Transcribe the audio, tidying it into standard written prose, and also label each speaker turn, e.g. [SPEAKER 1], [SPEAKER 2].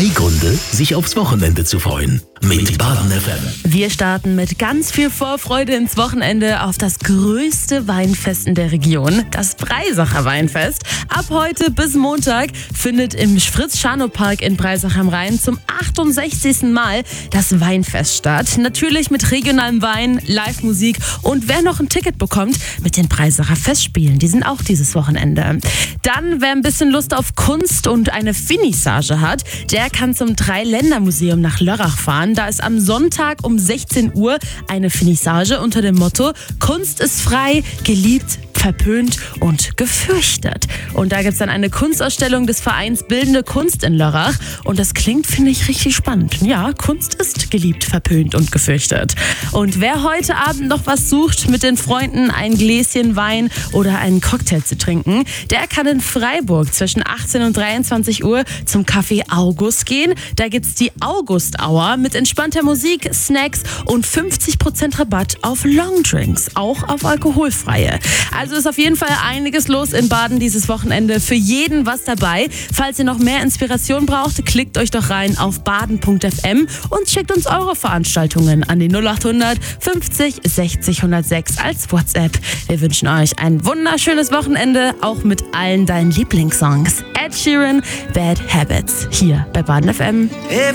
[SPEAKER 1] 3 Gründe, sich aufs Wochenende zu freuen. Mit Baden FM.
[SPEAKER 2] Wir starten mit ganz viel Vorfreude ins Wochenende auf das größte Weinfest in der Region, das Breisacher Weinfest. Ab heute bis Montag findet im Fritz-Scharnow-Park in Breisach am Rhein zum 68. Mal das Weinfest statt. Natürlich mit regionalem Wein, Live-Musik und wer noch ein Ticket bekommt, mit den Breisacher Festspielen. Die sind auch dieses Wochenende. Dann, wer ein bisschen Lust auf Kunst und eine Finissage hat, der kann zum Dreiländermuseum nach Lörrach fahren. Da ist am Sonntag um 16 Uhr eine Finissage unter dem Motto Kunst ist frei, geliebt, verpönt und gefürchtet. Und da gibt es dann eine Kunstausstellung des Vereins Bildende Kunst in Lörrach. Und das klingt, finde ich, richtig spannend. Ja, Kunst ist geliebt, verpönt und gefürchtet. Und wer heute Abend noch was sucht, mit den Freunden ein Gläschen Wein oder einen Cocktail zu trinken, der kann in Freiburg zwischen 18 und 23 Uhr zum Café August gehen. Da gibt es die August Hour mit entspannter Musik, Snacks und 50% Rabatt auf Longdrinks, auch auf alkoholfreie. Also ist auf jeden Fall einiges los in Baden dieses Wochenende. Für jeden was dabei. Falls ihr noch mehr Inspiration braucht, klickt euch doch rein auf baden.fm und schickt uns eure Veranstaltungen an die 0800 50 60 106 als WhatsApp. Wir wünschen euch ein wunderschönes Wochenende, auch mit allen deinen Lieblingssongs. Ed Sheeran, Bad Habits, hier bei Baden FM.